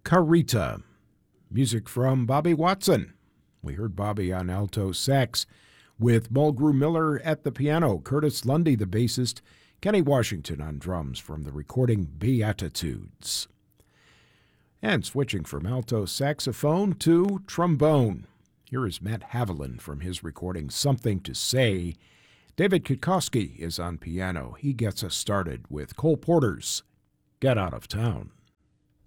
Carita. Music from Bobby Watson. We heard Bobby on alto sax with Mulgrew Miller at the piano, Curtis Lundy, the bassist, Kenny Washington on drums from the recording Beatitudes. And switching from alto saxophone to trombone. Here is Matt Haviland from his recording Something to Say. David Kutkoski is on piano. He gets us started with Cole Porter's Get Out of Town.